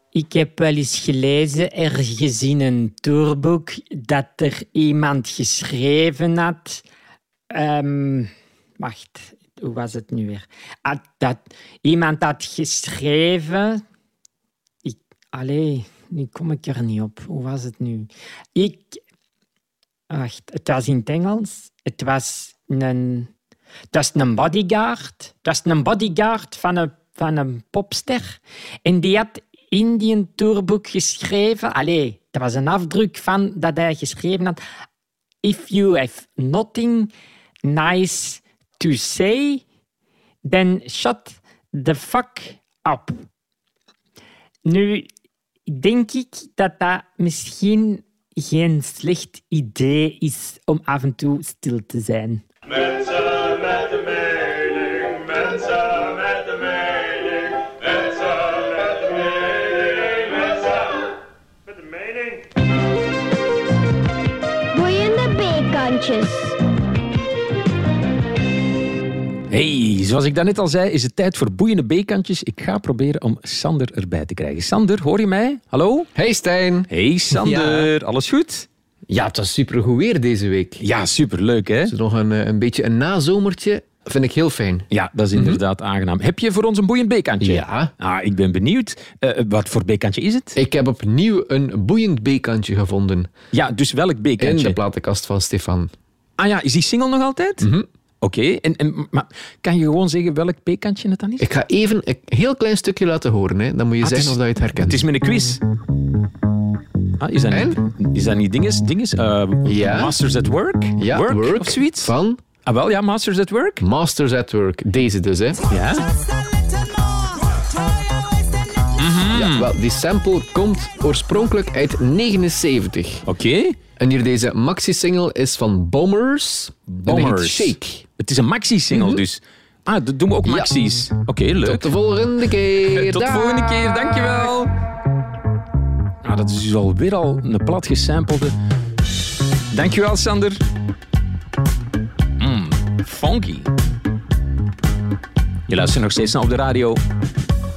Ik heb wel eens gelezen, ergens in een tourboek, dat er iemand geschreven had... wacht, hoe was het nu weer? Dat iemand had geschreven... nu kom ik er niet op. Hoe was het nu? Wacht, het was in het Engels. Het was een bodyguard. Het was een bodyguard van een popster. En die had in die tourboek geschreven... dat was een afdruk van dat hij geschreven had. If you have nothing nice to say, then shut the fuck up. Nu denk ik dat misschien geen slecht idee is om af en toe stil te zijn. Mensen met de mening, mensen met de mening, mensen met de mening, mensen met de mening. Boeiende B-kantjes. Hey, zoals ik daarnet al zei, is het tijd voor boeiende B-kantjes. Ik ga proberen om Sander erbij te krijgen. Sander, hoor je mij? Hallo? Hey Stijn. Hey Sander, alles goed? Ja, het was supergoed weer deze week. Ja, superleuk hè? Is er nog een beetje een nazomertje? Vind ik heel fijn. Ja, dat is inderdaad aangenaam. Heb je voor ons een boeiend B-kantje? Ja. Ik ben benieuwd. Wat voor B-kantje is het? Ik heb opnieuw een boeiend B-kantje gevonden. Ja, dus welk B-kantje? In de platenkast van Stefan. Ah ja, is die single nog altijd? Oké, maar kan je gewoon zeggen welk B-kantje het dan is? Ik ga even een heel klein stukje laten horen. Hè. Dan moet je zeggen of dat je het herkent. Het is met een quiz. Is dat niet dinges? Ja. Masters at Work? Ja, Work of zoiets? Van? Wel, ja, Masters at Work. Masters at Work. Deze dus, hè. Ja. Ja, wel, die sample komt oorspronkelijk uit 1979. Oké. En hier deze maxi-single is van Bombers. En die heet Shake. Het is een maxi-single dus. Dat doen we ook maxi's. Oké, leuk. Tot de volgende keer. Tot de volgende keer, dankjewel. Dat is dus alweer een plat gesampelde. Dankjewel, Sander. Funky. Je luistert nog steeds naar Op de Radio.